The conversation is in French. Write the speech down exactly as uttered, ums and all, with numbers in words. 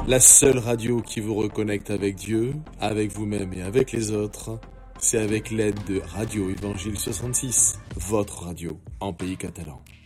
La seule radio qui vous reconnecte avec Dieu, avec vous-même et avec les autres, c'est avec l'aide de Radio Évangile soixante-six, votre radio en pays catalan.